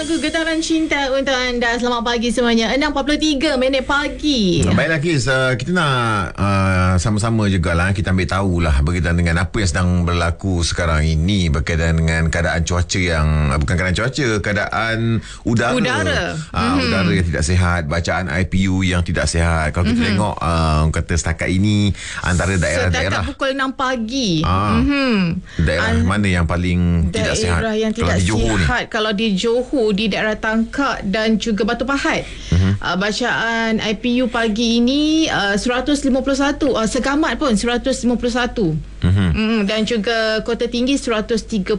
Getaran cinta untuk anda. Selamat pagi semuanya. 6.43 minit pagi. Baiklah Kis, kita nak sama-sama jugalah kita ambil tahulah berkaitan dengan apa yang sedang berlaku sekarang ini berkaitan dengan keadaan cuaca yang bukan keadaan cuaca, keadaan udara. Udara yang tidak sihat, bacaan IPU yang tidak sihat. Kalau kita tengok kata setakat ini antara daerah-daerah setakat pukul 6 pagi. Daerah mana yang paling tidak sihat? Daerah yang tidak kalau di Johor sihat ni. Kalau di Johor, di daerah Tangkak dan juga Batu Pahat. Bacaan IPU pagi ini 151, Segamat pun 151. Dan juga Kota Tinggi 131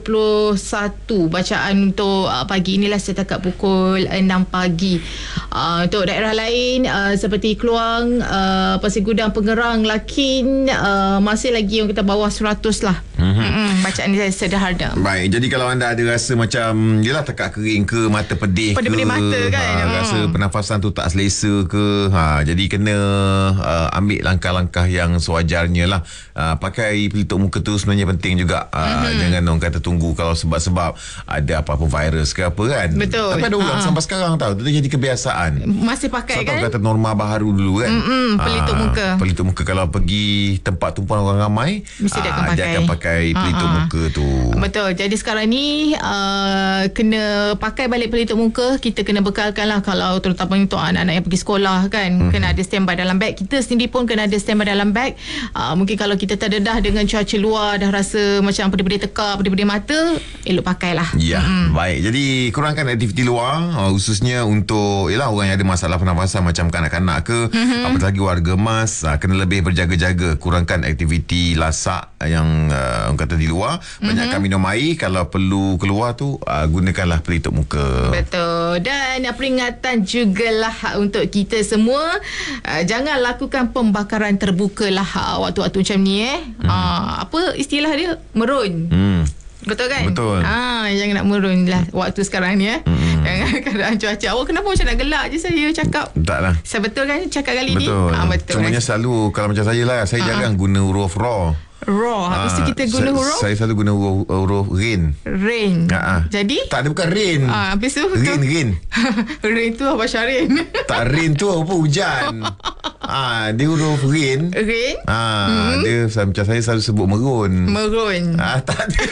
bacaan untuk pagi inilah setakat pukul 6 pagi. Untuk daerah lain seperti Kluang, Pasir Gudang, Pengerang, Lakin masih lagi yang kita bawah 100 lah. Bacaan ni sederhana. Baik, jadi kalau anda ada rasa macam yelah tekak kering ke, mata pedih ke, mata kan, rasa pernafasan tu tak selesa ke, jadi kena ambil langkah-langkah yang sewajarnya lah. Pakai pelitup muka tu sebenarnya penting juga. Jangan orang kata tunggu kalau sebab-sebab ada apa-apa virus ke apa kan. Betul. Tapi ada orang sampai sekarang tahu tu jadi kebiasaan. Masih pakai kan? Kata norma baharu dulu kan. Pelitup muka. Pelitup muka kalau pergi tempat tumpuan orang ramai, mesti dia akan pakai pelitup muka tu. Betul. Jadi sekarang ni kena pakai balik pelitup muka. Kita kena bekalkan lah, kalau terutama untuk anak-anak yang pergi sekolah kan, kena ada standby dalam beg. Kita sendiri pun kena ada standby dalam beg. Mungkin kalau kita terdedah dengan cuaca luar, dah rasa macam pedih-pedih tekak, pedih-pedih mata, elok pakailah. Ya, baik. Jadi kurangkan aktiviti luar, khususnya untuk orang yang ada masalah pernafasan macam kanak-kanak ke, apatah lagi warga emas, kena lebih berjaga-jaga. Kurangkan aktiviti lasak yang orang kata di luar. Banyakkan minum air. Kalau perlu keluar tu, gunakanlah pelitup muka. Betul. Dan peringatan jugalah untuk kita semua, jangan lakukan pembakaran terbuka lah waktu-waktu macam ni. Apa istilah dia? Merun. Betul kan? Betul. Jangan nak merun lah waktu sekarang ni. Dengan keadaan cuaca. Awak kenapa macam nak gelak je saya cakap? Tak lah. Saya betul kan cakap kali ni? Betul. Cumanya selalu kalau macam saya lah, saya jarang guna huruf raw. Habis tu kita guna huruf? Saya selalu guna huruf rain. Rain. Jadi? Tak ada, bukan rain. Habis tu? Rain. Rain tu apa Syarin? Tak, rain tu apa hujan. Dia huruf rain. Rain? Dia macam saya selalu sebut merun. Merun. Tak ada.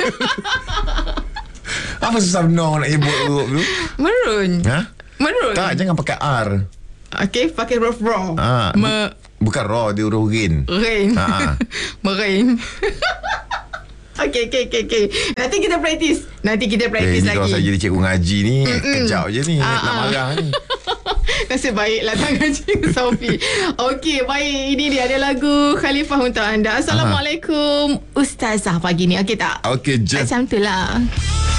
Apa susah benar nak sebut huruf tu? Merun. Merun. Tak, jangan pakai R. Okey, pakai huruf raw. Bukan raw, dia huruf rain. Rain. Merain. Okey. Nanti kita praktis lagi. Kalau saya jadi cikgu ngaji ni, kejap je ni, nak marah ni. Nasib baiklah tangan Cikgu Sofi. Okey, baik. Ini dia ada lagu Khalifah untuk anda. Assalamualaikum Ustazah pagi ni. Okey tak? Okey je. Macam tu lah.